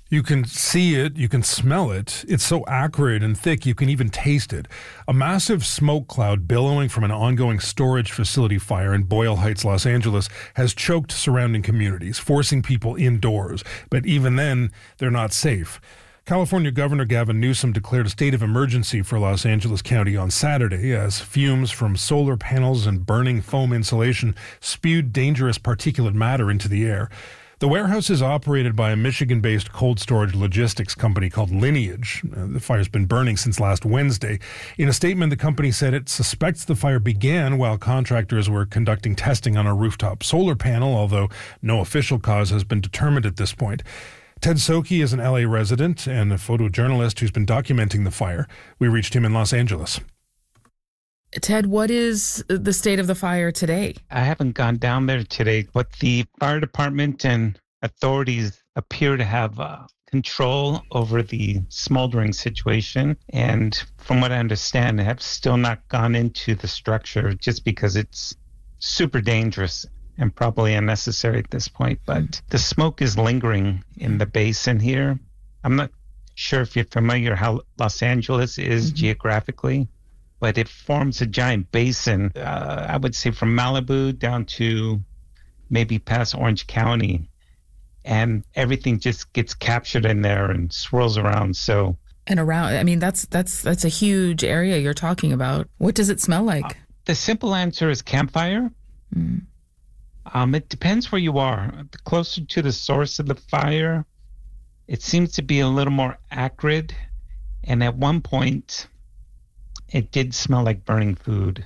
You can see it, you can smell it. It's so acrid and thick, you can even taste it. A massive smoke cloud billowing from an ongoing storage facility fire in Boyle Heights, Los Angeles, has choked surrounding communities, forcing people indoors. But even then, they're not safe. California Governor Gavin Newsom declared a state of emergency for Los Angeles County on Saturday as fumes from solar panels and burning foam insulation spewed dangerous particulate matter into the air. The warehouse is operated by a Michigan-based cold storage logistics company called Lineage. The fire's been burning since last Wednesday. In a statement, the company said it suspects the fire began while contractors were conducting testing on a rooftop solar panel, although no official cause has been determined at this point. Ted Soki is an LA resident and a photojournalist who's been documenting the fire. We reached him in Los Angeles. Ted, what is the state of the fire today? I haven't gone down there today, but the fire department and authorities appear to have control over the smoldering situation. And from what I understand, they have still not gone into the structure just because it's super dangerous and probably unnecessary at this point. But the smoke is lingering in the basin here. I'm not sure if you're familiar how Los Angeles is geographically, but it forms a giant basin, I would say from Malibu down to maybe past Orange County. And everything just gets captured in there and swirls around. And around, I mean, that's a huge area you're talking about. What does it smell like? The simple answer is campfire. It depends where you are. The closer to the source of the fire, it seems to be a little more acrid. And at one point, it did smell like burning food.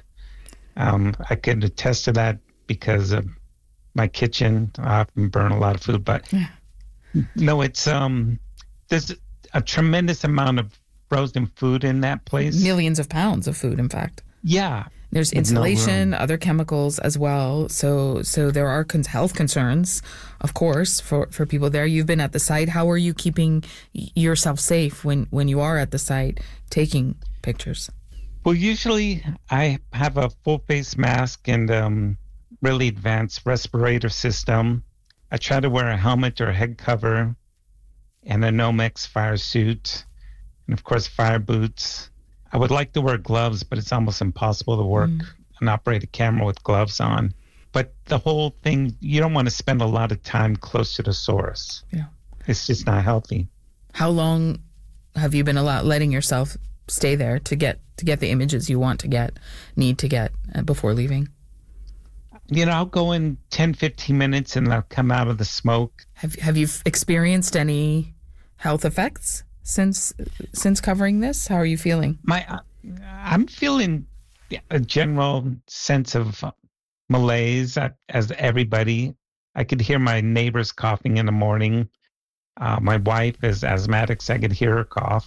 I could attest to that because of my kitchen. I often burn a lot of food, but no, it's there's a tremendous amount of frozen food in that place. Millions of pounds of food, in fact. Yeah. There's insulation, other chemicals as well. So there are health concerns, of course, for people there. You've been at the site. How are you keeping yourself safe when you are at the site taking pictures? Well, usually I have a full face mask and really advanced respirator system. I try to wear a helmet or a head cover and a Nomex fire suit, and of course fire boots. I would like to wear gloves, but it's almost impossible to work and operate a camera with gloves on. But the whole thing, you don't want to spend a lot of time close to the source. Yeah, it's just not healthy. How long have you been letting yourself stay there to get the images you need to get before leaving? I'll go in 10, 15 minutes and I'll come out of the smoke. Have you experienced any health effects since covering this? How are you feeling? I'm feeling a general sense of malaise as everybody. I could hear my neighbors coughing in the morning. My wife is asthmatic, so I could hear her cough.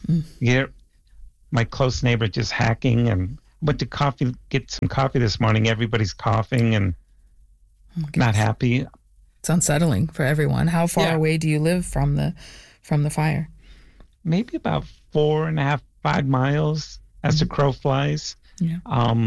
My close neighbor just hacking, and went to get some coffee this morning. Everybody's coughing and not happy. It's unsettling for everyone. How far away do you live from the fire? Maybe about 4.5, 5 miles as the crow flies. Yeah.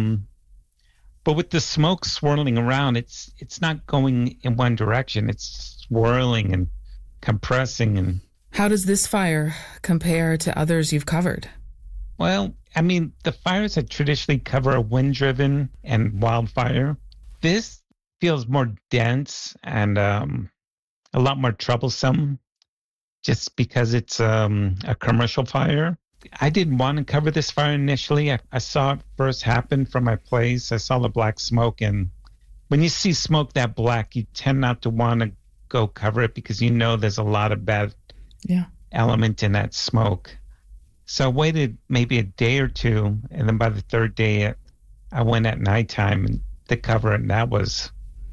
But with the smoke swirling around, it's not going in one direction. It's swirling and compressing. And how does this fire compare to others you've covered? Well, I mean, the fires that traditionally cover a wind-driven and wildfire, this feels more dense and a lot more troublesome just because it's a commercial fire. I didn't want to cover this fire initially. I saw it first happen from my place. I saw the black smoke, and when you see smoke that black, you tend not to want to go cover it because there's a lot of bad element in that smoke. So I waited maybe a day or two, and then by the third day, I went at nighttime to cover it, and that was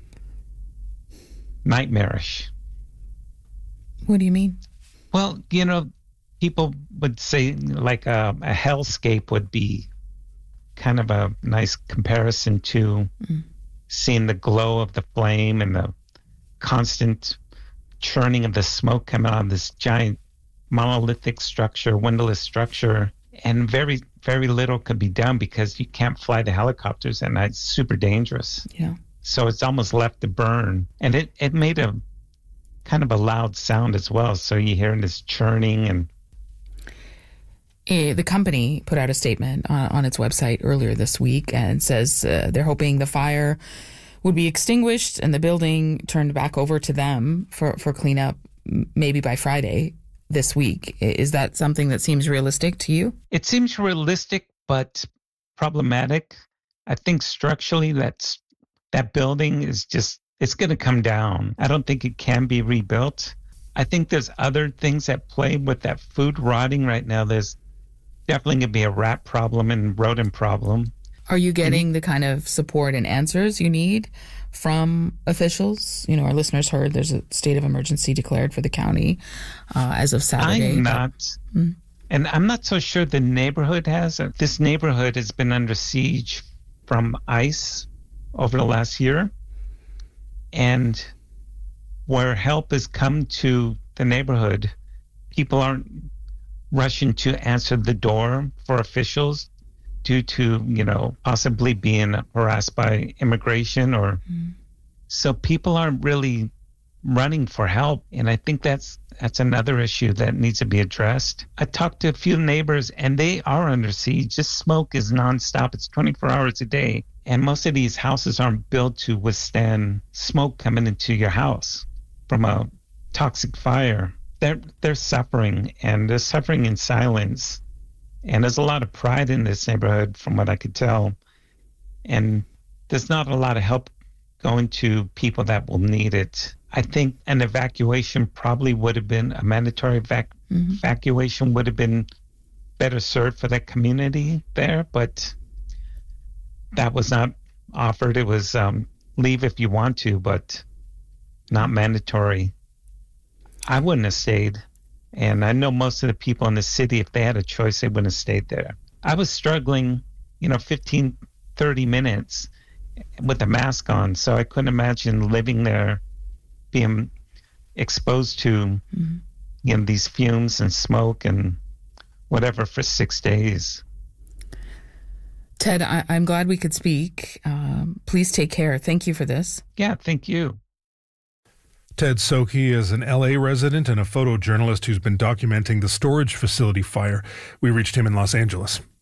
nightmarish. What do you mean? Well, people would say like a hellscape would be kind of a nice comparison to seeing the glow of the flame and the constant churning of the smoke coming out of this giant monolithic structure, windowless structure, and very, very little could be done because you can't fly the helicopters at night. It's super dangerous. Yeah. So it's almost left to burn. And it made a kind of a loud sound as well. So you hear this churning and the company put out a statement on its website earlier this week and says they're hoping the fire would be extinguished and the building turned back over to them for cleanup maybe by Friday this week. Is that something that seems realistic to you? It seems realistic, but problematic. I think structurally that building is just, it's going to come down. I don't think it can be rebuilt. I think there's other things at play with that food rotting right now. There's definitely going to be a rat problem and rodent problem. Are you getting the kind of support and answers you need from officials? You know, our listeners heard there's a state of emergency declared for the county as of Saturday. I'm not. And I'm not so sure the neighborhood has. This neighborhood has been under siege from ICE over the last year. And where help has come to the neighborhood, people aren't rushing to answer the door for officials due to, possibly being harassed by immigration or so people aren't really running for help. And I think that's another issue that needs to be addressed. I talked to a few neighbors and they are under siege. Just smoke is nonstop. It's 24 hours a day. And most of these houses aren't built to withstand smoke coming into your house from a toxic fire. They're suffering, and they're suffering in silence. And there's a lot of pride in this neighborhood, from what I could tell. And there's not a lot of help going to people that will need it. I think an evacuation probably would have been a mandatory evacuation would have been better served for that community there, but that was not offered. It was leave if you want to, but not mandatory. I wouldn't have stayed. And I know most of the people in the city, if they had a choice, they wouldn't have stayed there. I was struggling, 15, 30 minutes with a mask on. So I couldn't imagine living there, being exposed to, these fumes and smoke and whatever for 6 days. Ted, I'm glad we could speak. Please take care. Thank you for this. Yeah, thank you. Ted Sokey is an LA resident and a photojournalist who's been documenting the storage facility fire. We reached him in Los Angeles.